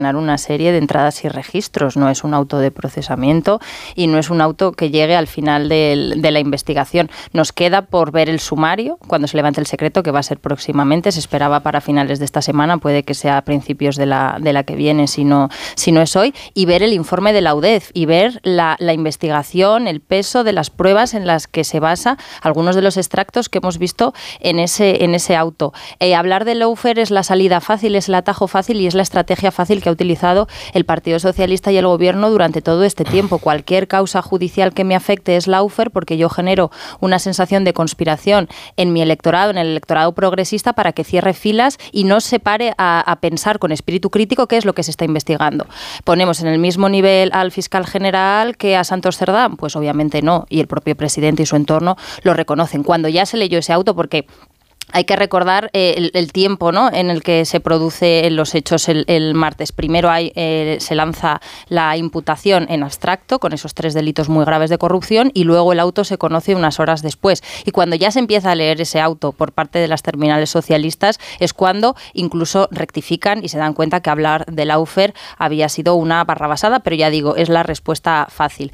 una serie de entradas y registros, no es un auto de procesamiento y no es un auto que llegue al final de la investigación. Nos queda por ver el sumario cuando se levante el secreto, que va a ser próximamente, se esperaba para finales de esta semana, puede que sea a principios de la que viene, si no es hoy, y ver el informe de la UDEF y ver la investigación, el peso de las pruebas en las que se basa algunos de los extractos que hemos visto en ese auto. Hablar de lawfare es la salida fácil, es el atajo fácil y es la estrategia fácil que ha utilizado el Partido Socialista y el Gobierno durante todo este tiempo. Cualquier causa judicial que me afecte es lawfare porque yo genero una sensación de conspiración en mi electorado, en el electorado progresista, para que cierre filas y no se pare a pensar con espíritu crítico qué es lo que se está investigando. ¿Ponemos en el mismo nivel al fiscal general que a Santos Cerdán? Pues obviamente no, y el propio presidente y su entorno lo reconocen. Cuando ya se leyó ese auto, porque hay que recordar el tiempo, ¿no?, en el que se producen los hechos el martes. Primero se lanza la imputación en abstracto con esos 3 delitos muy graves de corrupción y luego el auto se conoce unas horas después. Y cuando ya se empieza a leer ese auto por parte de las terminales socialistas es cuando incluso rectifican y se dan cuenta que hablar de lawfare había sido una barrabasada, pero ya digo, es la respuesta fácil.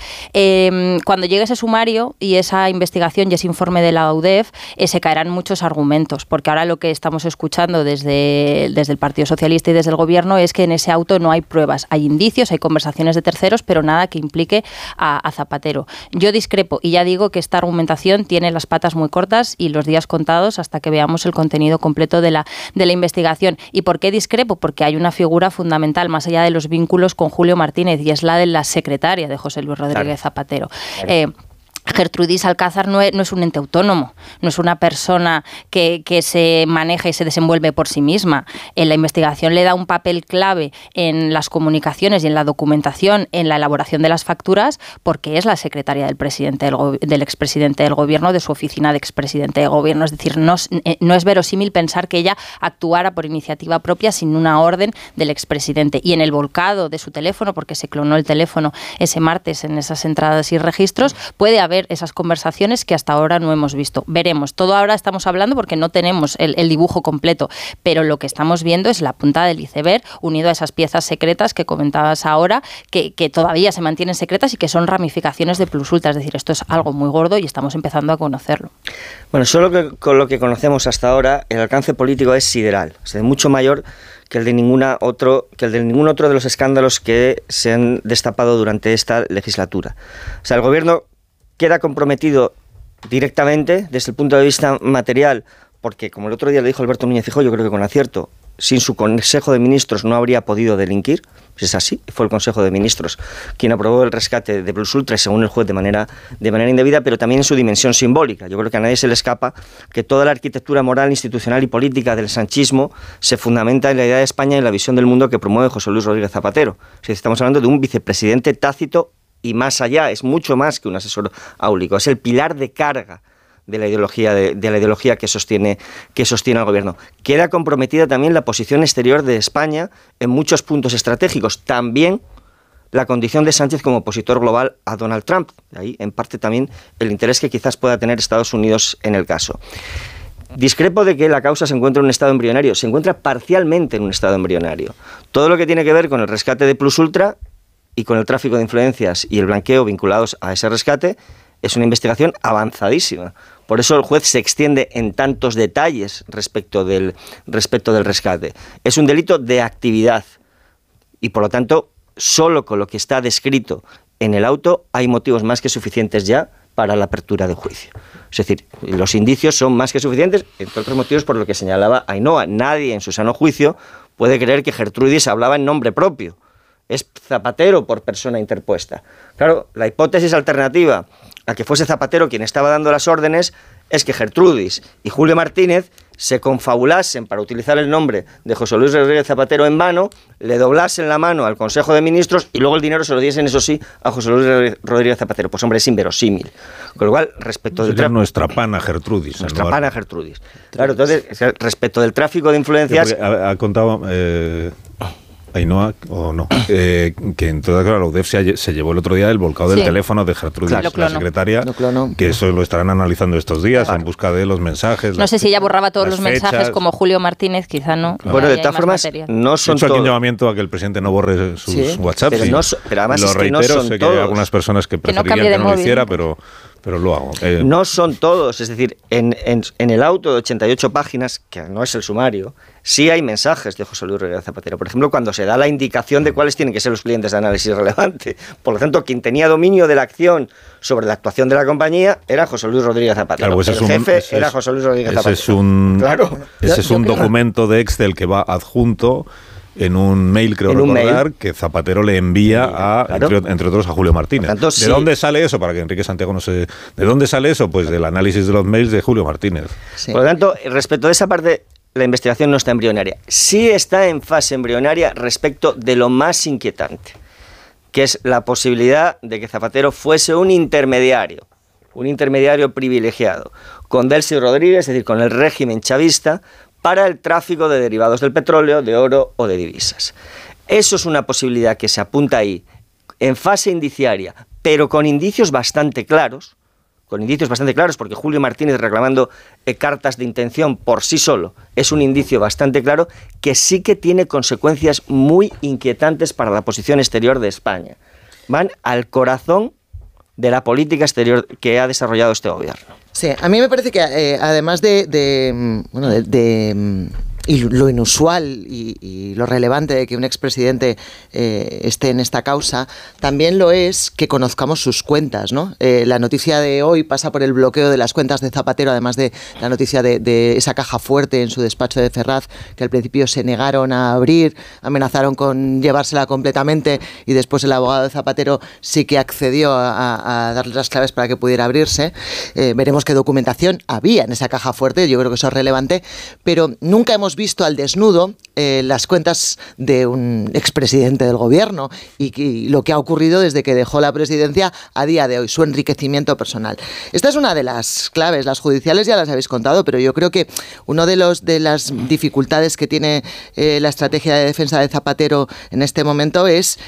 Cuando llegue ese sumario y esa investigación y ese informe de la UDEF, se caerán muchos argumentos, porque ahora lo que estamos escuchando desde el Partido Socialista y desde el Gobierno es que en ese auto no hay pruebas, hay indicios, hay conversaciones de terceros, pero nada que implique a Zapatero. Yo discrepo y ya digo que esta argumentación tiene las patas muy cortas y los días contados hasta que veamos el contenido completo de la investigación. ¿Y por qué discrepo? Porque hay una figura fundamental más allá de los vínculos con Julio Martínez y es la de la secretaria de José Luis Rodríguez Zapatero. Gertrudis Alcázar no es un ente autónomo, no es una persona que se maneja y se desenvuelve por sí misma. En la investigación le da un papel clave en las comunicaciones y en la documentación, en la elaboración de las facturas, porque es la secretaria del expresidente del Gobierno, de su oficina de expresidente de Gobierno. Es decir, no es verosímil pensar que ella actuara por iniciativa propia sin una orden del expresidente. Y en el volcado de su teléfono, porque se clonó el teléfono ese martes en esas entradas y registros, puede haber esas conversaciones que hasta ahora no hemos visto. Veremos. Todo ahora estamos hablando porque no tenemos el dibujo completo, pero lo que estamos viendo es la punta del iceberg unido a esas piezas secretas que comentabas ahora, que todavía se mantienen secretas y que son ramificaciones de Plus Ultra. Es decir, esto es algo muy gordo y estamos empezando a conocerlo. Bueno, solo con lo que conocemos hasta ahora, el alcance político es sideral, o sea, mucho mayor que el de ningún otro de los escándalos que se han destapado durante esta legislatura. O sea, el Gobierno queda comprometido directamente desde el punto de vista material, porque como el otro día le dijo Alberto Núñez Feijóo, yo creo que con acierto, sin su Consejo de Ministros no habría podido delinquir, pues es así, fue el Consejo de Ministros quien aprobó el rescate de Plus Ultra, según el juez, de manera indebida, pero también en su dimensión simbólica. Yo creo que a nadie se le escapa que toda la arquitectura moral, institucional y política del sanchismo se fundamenta en la idea de España y en la visión del mundo que promueve José Luis Rodríguez Zapatero. O sea, estamos hablando de un vicepresidente tácito y más allá, es mucho más que un asesor áulico, es el pilar de carga de la ideología que sostiene al Gobierno. Queda comprometida también la posición exterior de España en muchos puntos estratégicos, también la condición de Sánchez como opositor global a Donald Trump, de ahí en parte también el interés que quizás pueda tener Estados Unidos en el caso. Discrepo de que la causa se encuentre en un estado embrionario, se encuentra parcialmente en un estado embrionario. Todo lo que tiene que ver con el rescate de Plus Ultra y con el tráfico de influencias y el blanqueo vinculados a ese rescate, es una investigación avanzadísima. Por eso el juez se extiende en tantos detalles respecto del rescate. Es un delito de actividad y, por lo tanto, solo con lo que está descrito en el auto hay motivos más que suficientes ya para la apertura de juicio. Es decir, los indicios son más que suficientes, entre otros motivos por lo que señalaba Ainhoa. Nadie en su sano juicio puede creer que Gertrudis hablaba en nombre propio. Es Zapatero por persona interpuesta. Claro, la hipótesis alternativa a que fuese Zapatero quien estaba dando las órdenes es que Gertrudis y Julio Martínez se confabulasen para utilizar el nombre de José Luis Rodríguez Zapatero en vano, le doblasen la mano al Consejo de Ministros y luego el dinero se lo diesen, eso sí, a José Luis Rodríguez Zapatero. Pues hombre, es inverosímil. Con lo cual, respecto del nuestra pana Gertrudis. Nuestra pana Gertrudis. Claro, entonces, respecto del tráfico de influencias... Ha contado... Ainhoa, o no, que en toda la UDEF se llevó el otro día el volcado del teléfono de Gertrudis, la secretaria, que eso lo estarán analizando estos días en busca de los mensajes. No sé si ella borraba todos los mensajes como Julio Martínez, quizá no. Bueno, de todas formas, no son todos. He hecho aquí un llamamiento a que el presidente no borre sus WhatsApp. Pero además lo es que reitero, no son sé todos. Que hay algunas personas que preferirían que no lo hiciera, pero lo hago. No son todos, es decir, en el auto de 88 páginas, que no es el sumario, sí hay mensajes de José Luis Rodríguez Zapatero. Por ejemplo, cuando se da la indicación de cuáles tienen que ser los clientes de análisis relevante. Por lo tanto, quien tenía dominio de la acción sobre la actuación de la compañía era José Luis Rodríguez Zapatero. Claro, pues el jefe era José Luis Rodríguez Zapatero. Ese es un documento de Excel que va adjunto en un mail, creo recordar, que Zapatero le envía entre otros a Julio Martínez. Tanto, ¿De dónde sale eso? Para que Enrique Santiago no se... ¿De dónde sale eso? Pues del análisis de los mails de Julio Martínez. Sí. Por lo tanto, respecto de esa parte, la investigación no está embrionaria. Sí está en fase embrionaria respecto de lo más inquietante, que es la posibilidad de que Zapatero fuese un intermediario privilegiado con Delcy Rodríguez, es decir, con el régimen chavista, para el tráfico de derivados del petróleo, de oro o de divisas. Eso es una posibilidad que se apunta ahí, en fase indiciaria, pero con indicios bastante claros, porque Julio Martínez reclamando cartas de intención por sí solo es un indicio bastante claro que sí que tiene consecuencias muy inquietantes para la posición exterior de España. Van al corazón de la política exterior que ha desarrollado este gobierno. Sí, a mí me parece que además y lo inusual y lo relevante de que un expresidente esté en esta causa, también lo es que conozcamos sus cuentas, ¿no? La noticia de hoy pasa por el bloqueo de las cuentas de Zapatero, además de la noticia de esa caja fuerte en su despacho de Ferraz, que al principio se negaron a abrir, amenazaron con llevársela completamente y después el abogado de Zapatero sí que accedió a darle las claves para que pudiera abrirse. Veremos qué documentación había en esa caja fuerte, yo creo que eso es relevante, pero nunca hemos visto al desnudo las cuentas de un expresidente del gobierno y lo que ha ocurrido desde que dejó la presidencia a día de hoy, su enriquecimiento personal. Esta es una de las claves, las judiciales ya las habéis contado, pero yo creo que una de las dificultades que tiene la estrategia de defensa de Zapatero en este momento es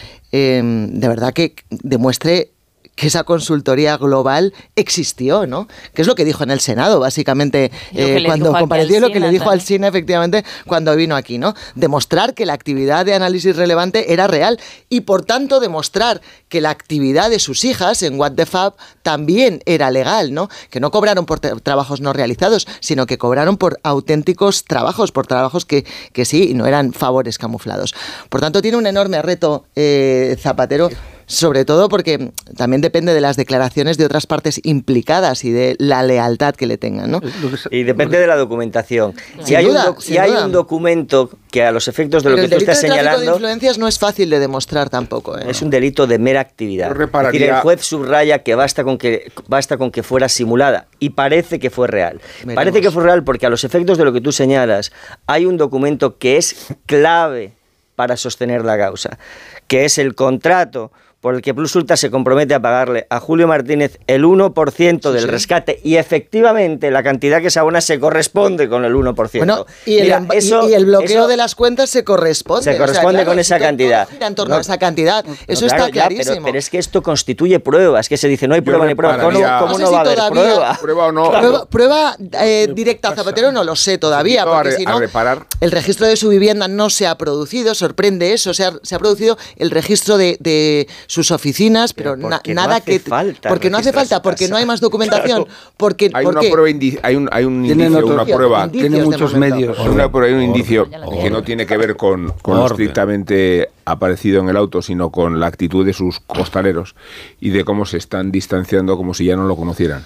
de verdad que demuestre que esa consultoría global existió, ¿no? Que es lo que dijo en el Senado, básicamente, cuando compareció, y lo que le dijo Alsina, efectivamente, cuando vino aquí, ¿no? Demostrar que la actividad de análisis relevante era real y, por tanto, demostrar que la actividad de sus hijas en What the Fab también era legal, ¿no? Que no cobraron por trabajos no realizados, sino que cobraron por auténticos trabajos, por trabajos que sí, no eran favores camuflados. Por tanto, tiene un enorme reto Zapatero, sobre todo porque también depende de las declaraciones de otras partes implicadas y de la lealtad que le tengan, ¿no? Y depende de la documentación. Si hay un documento que a los efectos de lo que tú estás señalando... El delito de influencias no es fácil de demostrar tampoco. Es un delito de mera actividad. Es decir, el juez subraya que basta con que fuera simulada y parece que fue real. Veremos. Parece que fue real porque a los efectos de lo que tú señalas hay un documento que es clave para sostener la causa, que es el contrato por el que Plus Ultra se compromete a pagarle a Julio Martínez el 1% del rescate y efectivamente la cantidad que se abona se corresponde con el 1%. Bueno, y el bloqueo de las cuentas se corresponde. Se corresponde con esa cantidad. Gira en torno a esa cantidad. Eso está clarísimo. Pero es que esto constituye pruebas, que se dice no hay prueba ni prueba. ¿Cómo no va a haber prueba? ¿Prueba o no? Prueba directa a Zapatero no lo sé todavía, porque si no, el registro de su vivienda no se ha producido, sorprende eso, se ha producido el registro de sus oficinas, pero nada que... Porque no hace falta, porque no hay más documentación. Porque, hay una prueba, hay un indicio, una prueba. Tiene muchos medios. Hay un indicio que no tiene que ver con lo estrictamente aparecido en el auto, sino con la actitud de sus costaleros y de cómo se están distanciando como si ya no lo conocieran.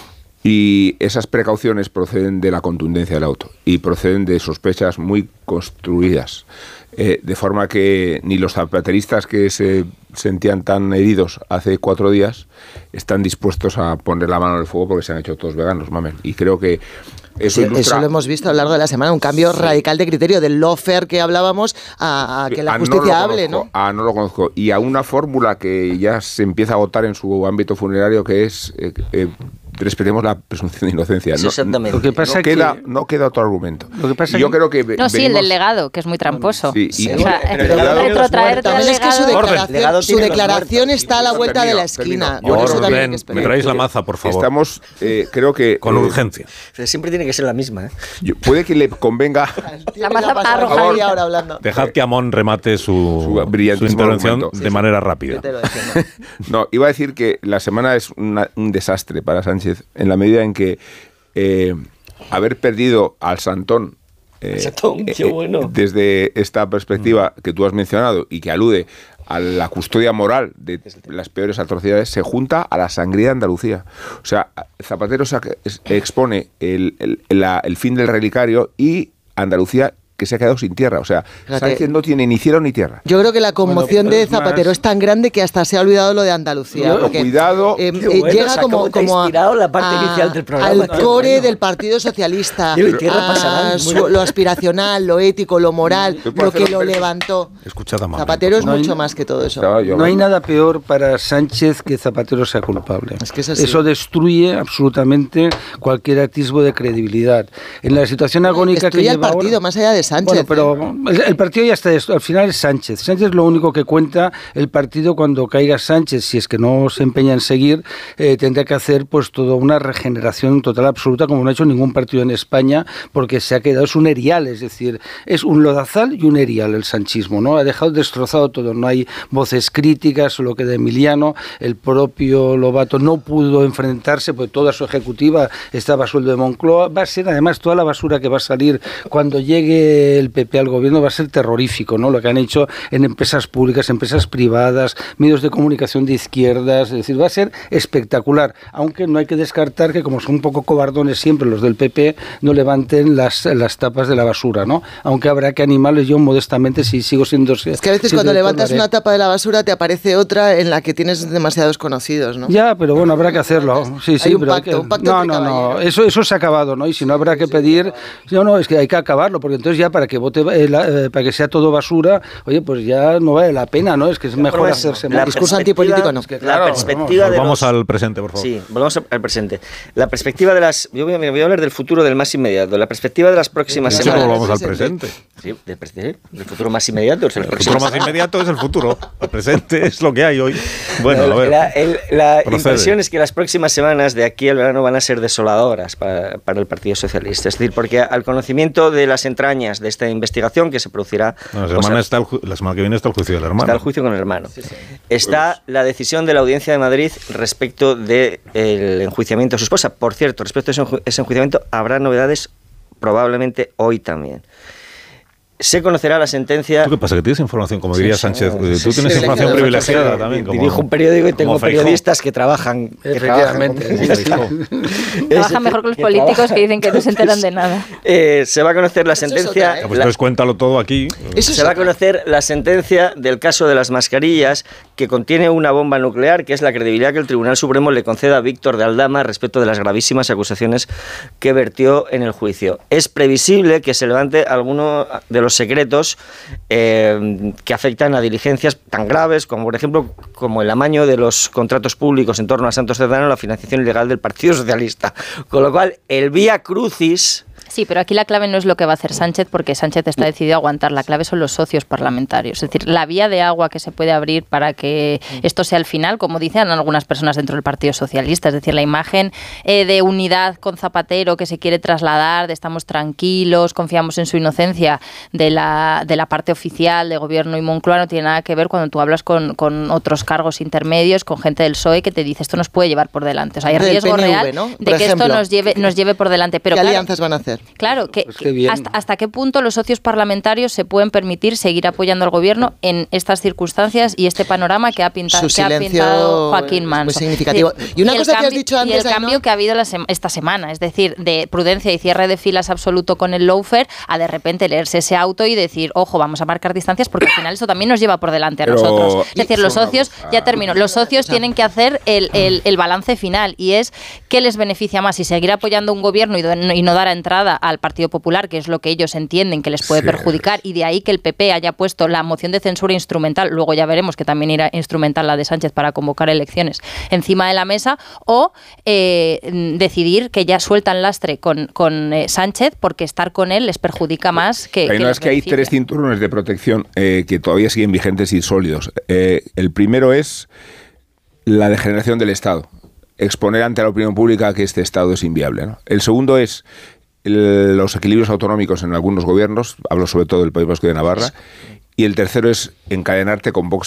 Y esas precauciones proceden de la contundencia del auto y proceden de sospechas muy construidas. De forma que ni los zapateristas que se sentían tan heridos hace 4 días están dispuestos a poner la mano en el fuego porque se han hecho todos veganos, mamen. Y creo que eso lo hemos visto a lo largo de la semana, un cambio radical de criterio del lawfare que hablábamos a que la justicia hable, ¿no? No lo conozco. Y a una fórmula que ya se empieza a agotar en su ámbito funerario que es respetemos la presunción de inocencia. Sí, exactamente. Lo que pasa no queda otro argumento. Lo que pasa yo creo que sí, el del legado, que es muy tramposo. Sí, retrotraerte al legado. Es que su declaración está a la vuelta de la esquina. Me traéis la maza, por favor. Estamos, creo que... Con urgencia. Siempre tiene que ser la misma, ¿eh? Puede que le convenga... La maza arrojadita. Ahora hablando. Dejad que Amón remate su intervención de manera rápida. No, iba a decir que la semana es un desastre para Sánchez, en la medida en que haber perdido al Santón, desde esta perspectiva que tú has mencionado y que alude a la custodia moral de las peores atrocidades, se junta a la sangría de Andalucía. O sea, Zapatero expone el fin del relicario y Andalucía que se ha quedado sin tierra. O sea, Sánchez no tiene ni cielo ni tierra. Yo creo que la conmoción de Zapatero es tan grande que hasta se ha olvidado lo de Andalucía. Cuidado. Llega como la parte inicial del programa, al core del Partido Socialista, lo aspiracional, lo ético, lo moral, lo que lo levantó. Zapatero es mucho más que todo eso. No hay nada peor para Sánchez que Zapatero sea culpable. Es que es así. Eso destruye absolutamente cualquier atisbo de credibilidad. En la situación agónica que lleva el partido, ahora, más allá de Sánchez. Bueno, pero el partido ya está, al final es Sánchez. Sánchez es lo único que cuenta. El partido, cuando caiga Sánchez, si es que no se empeña en seguir, tendrá que hacer pues toda una regeneración total absoluta, como no ha hecho ningún partido en España, porque se ha quedado, es un erial, es decir, es un lodazal y un erial el sanchismo, ¿no? Ha dejado destrozado todo, no hay voces críticas, solo queda Emiliano, el propio Lobato no pudo enfrentarse, porque toda su ejecutiva estaba a sueldo de Moncloa. Va a ser, además, toda la basura que va a salir cuando llegue el PP al gobierno va a ser terrorífico, ¿no? Lo que han hecho en empresas públicas, empresas privadas, medios de comunicación de izquierdas, es decir, va a ser espectacular, aunque no hay que descartar que, como son un poco cobardones siempre los del PP, no levanten las tapas de la basura, ¿no? Aunque habrá que animarles, yo modestamente, si sigo siendo... Es que a veces cuando levantas una tapa de la basura te aparece otra en la que tienes demasiados conocidos, ¿no? Ya, pero bueno, habrá que hacerlo. Sí, hay un pacto no, eso se ha acabado, ¿no? Y si no, habrá que pedir... No, es que hay que acabarlo, porque entonces ya para que vote, para que sea todo basura, oye, pues ya no vale la pena, ¿no? Es que es mejor hacerse más. Discurso antipolítico, no. La perspectiva vamos al presente, por favor. Sí, volvamos al presente. La perspectiva de las... Yo voy a hablar del futuro, del más inmediato. La perspectiva de las próximas semanas... Volvamos al presente. Sí, del futuro más inmediato. El futuro más inmediato es el futuro. El presente es lo que hay hoy. Bueno, a ver. La impresión es que las próximas semanas de aquí al verano van a ser desoladoras para el Partido Socialista. Es decir, porque al conocimiento de las entrañas de esta investigación que se producirá... No, la semana que viene está el juicio del hermano. Está el juicio con el hermano. Sí. Está la decisión de la Audiencia de Madrid respecto del enjuiciamiento de su esposa. Por cierto, respecto a ese enjuiciamiento habrá novedades probablemente hoy también. Se conocerá la sentencia... ¿Tú qué pasa? ¿Que tienes información, como diría Sánchez? Tú tienes información privilegiada también. Dirijo un periódico y tengo periodistas que trabajan... Efectivamente. Trabajan mejor que los políticos que dicen que no se enteran de nada. Se va a conocer la sentencia... Pues entonces cuéntalo todo aquí. Se va a conocer la sentencia del caso de las mascarillas, que contiene una bomba nuclear, que es la credibilidad que el Tribunal Supremo le conceda a Víctor de Aldama respecto de las gravísimas acusaciones que vertió en el juicio. Es previsible que se levante alguno de los secretos que afectan a diligencias tan graves como, por ejemplo, como el amaño de los contratos públicos en torno a Santos Cerdán o la financiación ilegal del Partido Socialista. Con lo cual, el vía crucis... Sí, pero aquí la clave no es lo que va a hacer Sánchez, porque Sánchez está decidido a aguantar. La clave son los socios parlamentarios. Es decir, la vía de agua que se puede abrir para que esto sea el final, como dicen algunas personas dentro del Partido Socialista. Es decir, la imagen de unidad con Zapatero que se quiere trasladar, de estamos tranquilos, confiamos en su inocencia, de la parte oficial de Gobierno y Moncloa, no tiene nada que ver cuando tú hablas con otros cargos intermedios, con gente del PSOE que te dice esto nos puede llevar por delante. O sea, hay riesgo PNV, real, ¿no? De que esto nos lleve por delante. Pero ¿qué alianzas van a hacer? Claro, que hasta qué punto los socios parlamentarios se pueden permitir seguir apoyando al gobierno en estas circunstancias y este panorama que ha pintado Joaquín Manso. Muy significativo. Y una cosa que has dicho antes, y el cambio que ha habido esta semana, es decir, de prudencia y cierre de filas absoluto con el lawfare a de repente leerse ese auto y decir, ojo, vamos a marcar distancias porque al final eso también nos lleva por delante a nosotros. Es decir, los socios, ya termino, los socios tienen que hacer el balance final y es qué les beneficia más, si seguir apoyando un gobierno y no dar entrada enfrentada al Partido Popular, que es lo que ellos entienden que les puede perjudicar, y de ahí que el PP haya puesto la moción de censura instrumental, luego ya veremos que también irá instrumental la de Sánchez para convocar elecciones, encima de la mesa, o decidir que ya sueltan lastre con Sánchez, porque estar con él les perjudica más que... Es que hay 3 cinturones de protección que todavía siguen vigentes y sólidos. El primero es la degeneración del Estado. Exponer ante la opinión pública que este Estado es inviable, ¿no? El segundo es los equilibrios autonómicos en algunos gobiernos, hablo sobre todo del País Vasco y de Navarra, y el tercero es encadenarte con Vox